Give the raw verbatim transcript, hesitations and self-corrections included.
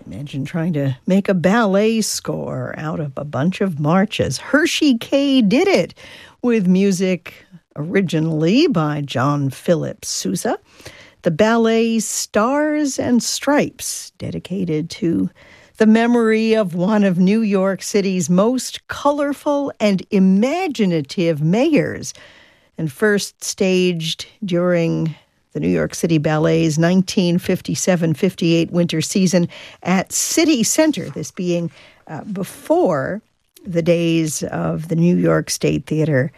Imagine trying to make a ballet score out of a bunch of marches. Hershey K did it with music originally by John Philip Sousa. The ballet Stars and Stripes, dedicated to the memory of one of New York City's most colorful and imaginative mayors, and first staged during the New York City Ballet's nineteen fifty-seven fifty-eight winter season at City Center, this being uh, before the days of the New York State Theater